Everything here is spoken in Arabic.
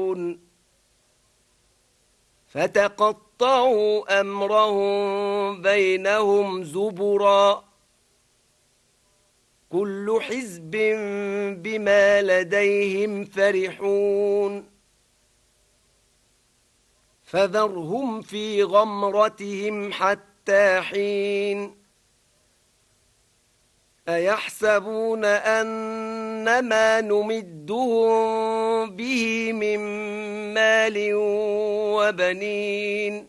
فتقطعوا أمرهم بينهم زبرا كل حزب بما لديهم فرحون فذرهم في غمرتهم حتى حين أيحسبون أنما نمدهم به من مال وبنين